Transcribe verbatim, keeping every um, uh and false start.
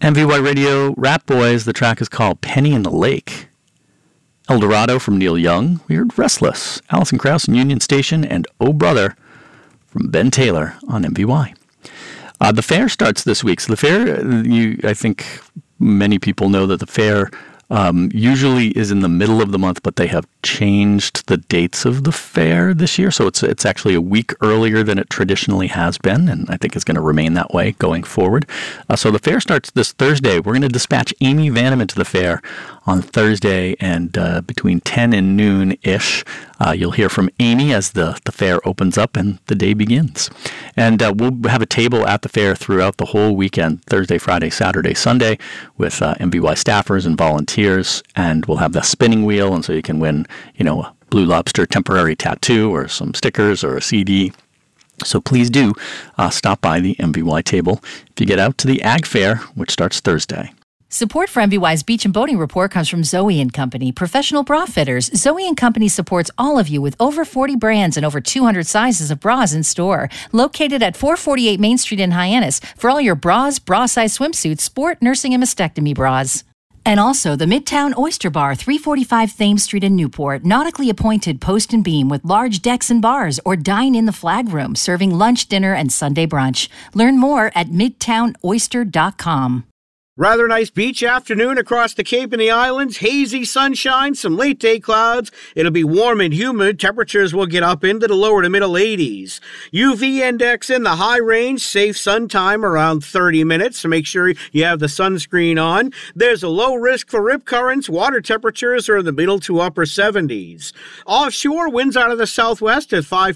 M V Y Radio, Rat Boys, the track is called Penny in the Lake. El Dorado from Neil Young, we heard Restless, Alison Krauss and Union Station, and Oh Brother from Ben Taylor on M V Y. Uh, the fair starts this week. So the fair, you, I think many people know that the fair um, usually is in the middle of the month, but they have changed the dates of the fair this year. So it's it's actually a week earlier than it traditionally has been, and I think it's going to remain that way going forward. Uh, so the fair starts this Thursday. We're going to dispatch Amy Vanneman to the fair on Thursday, and uh, between ten and noon-ish, uh, you'll hear from Amy as the, the fair opens up and the day begins. And uh, we'll have a table at the fair throughout the whole weekend, Thursday, Friday, Saturday, Sunday, with uh, M V Y staffers and volunteers, and we'll have the spinning wheel, and so you can win, you know, a Blue Lobster temporary tattoo or some stickers or a C D. So please do uh, stop by the M V Y table if you get out to the Ag Fair, which starts Thursday. Support for M V Y's Beach and Boating Report comes from Zoe and Company, professional bra fitters. Zoe and Company supports all of you with over forty brands and over two hundred sizes of bras in store. Located at four forty-eight Main Street in Hyannis for all your bras, bra-size swimsuits, sport, nursing, and mastectomy bras. And also the Midtown Oyster Bar, three forty-five Thames Street in Newport, nautically appointed post and beam with large decks and bars, or dine in the flag room, serving lunch, dinner, and Sunday brunch. Learn more at midtown oyster dot com. Rather nice beach afternoon across the Cape and the Islands. Hazy sunshine, some late day clouds. It'll be warm and humid. Temperatures will get up into the lower to middle eighties. U V index in the high range. Safe sun time around thirty minutes. So make sure you have the sunscreen on. There's a low risk for rip currents. Water temperatures are in the middle to upper seventies. Offshore, winds out of the southwest at five